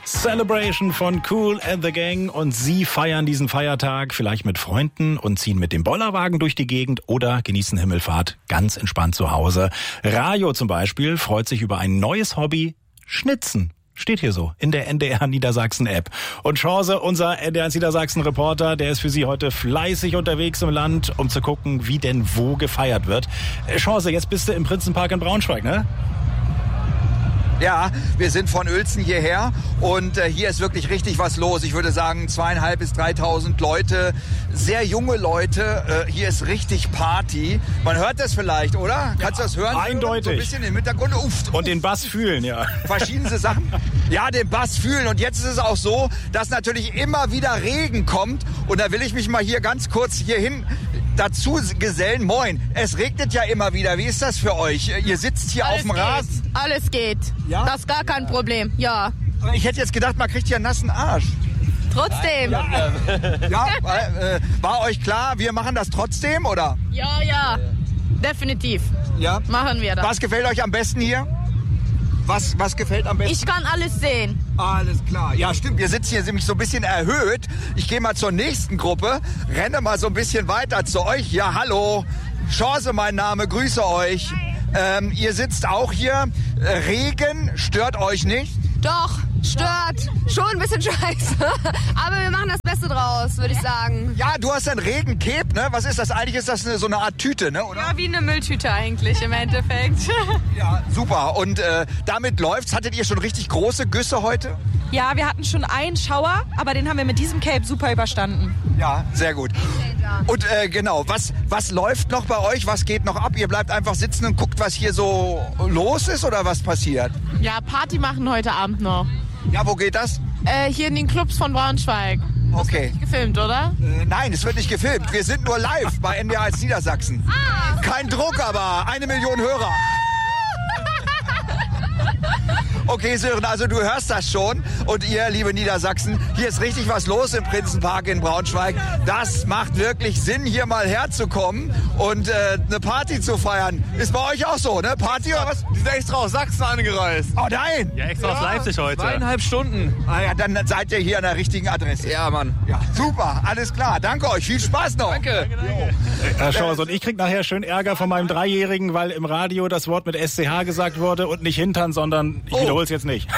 Celebration von Kool and the Gang und Sie feiern diesen Feiertag vielleicht mit Freunden und ziehen mit dem Bollerwagen durch die Gegend oder genießen Himmelfahrt ganz entspannt zu Hause. Rajo zum Beispiel freut sich über ein neues Hobby, Schnitzen. Steht hier so in der NDR Niedersachsen App. Und Chance, unser NDR Niedersachsen Reporter, der ist für Sie heute fleißig unterwegs im Land, um zu gucken, wie denn wo gefeiert wird. Chance, jetzt bist du im Prinzenpark in Braunschweig, ne? Ja, wir sind von Uelzen hierher und hier ist wirklich richtig was los. Ich würde sagen 2.500 bis 3.000 Leute, sehr junge Leute. Hier ist richtig Party. Man hört das vielleicht, oder? Kannst du das hören? Eindeutig. So ein bisschen im Hintergrund. Und den Bass fühlen, ja. Verschiedenste Sachen. Ja, den Bass fühlen. Und jetzt ist es auch so, dass natürlich immer wieder Regen kommt. Und da will ich mich mal hier ganz kurz hierhin dazu gesellen. Moin, es regnet ja immer wieder. Wie ist das für euch? Ihr sitzt hier auf dem Rasen. Alles geht. Ja? Das ist gar kein Problem, ja. Aber ich hätte jetzt gedacht, man kriegt hier einen nassen Arsch. Trotzdem. Ja, war euch klar, wir machen das trotzdem, oder? Ja. Definitiv. Ja. Machen wir das. Was gefällt euch am besten hier? Was gefällt am besten? Ich kann alles sehen. Alles klar. Ja, stimmt. Wir sitzen hier nämlich so ein bisschen erhöht. Ich gehe mal zur nächsten Gruppe, renne mal so ein bisschen weiter zu euch. Ja, hallo. Chance, mein Name. Grüße euch. Ihr sitzt auch hier. Regen stört euch nicht? Doch, stört. Schon ein bisschen scheiße. Aber wir machen das Beste draus, würde ich sagen. Ja, du hast ein Regencape, ne? Was ist das? Eigentlich ist das so eine Art Tüte, ne? Oder? Ja, wie eine Mülltüte eigentlich im Endeffekt. Ja, super. Und damit läuft's. Hattet ihr schon richtig große Güsse heute? Ja, wir hatten schon einen Schauer, aber den haben wir mit diesem Cape super überstanden. Ja, sehr gut. Und genau, was läuft noch bei euch? Was geht noch ab? Ihr bleibt einfach sitzen und guckt, was hier so los ist oder was passiert? Ja, Party machen heute Abend noch. Ja, wo geht das? Hier in den Clubs von Braunschweig. Okay. Nicht gefilmt, oder? Nein, es wird nicht gefilmt. Wir sind nur live bei NDR als Niedersachsen. Kein Druck, aber 1 Million Hörer. Okay, Sören, also du hörst das schon. Und ihr, liebe Niedersachsen, hier ist richtig was los im Prinzenpark in Braunschweig. Das macht wirklich Sinn, hier mal herzukommen und eine Party zu feiern. Ist bei euch auch so, ne? Party oder was? Die sind extra aus Sachsen angereist. Oh nein! Ja, extra aus Leipzig heute. 2,5 Stunden. Ah ja, dann seid ihr hier an der richtigen Adresse. Ja, Mann. Ja, super, alles klar. Danke euch, viel Spaß noch. Danke. Herr Chance, und ich krieg nachher schön Ärger von meinem Dreijährigen, weil im Radio das Wort mit SCH gesagt wurde und nicht Hintern, sondern ich wiederhol's jetzt nicht.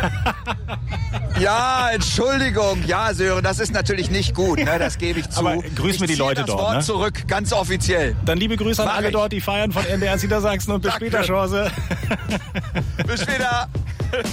Ja, Entschuldigung. Ja, Sören, das ist natürlich nicht gut, ne? Das gebe ich zu. Aber grüß mir die Leute dort, das Wort ne? zurück, ganz offiziell. Dann liebe Grüße an alle dort, die feiern von NDR Niedersachsen und bis später, Chance. Bis später.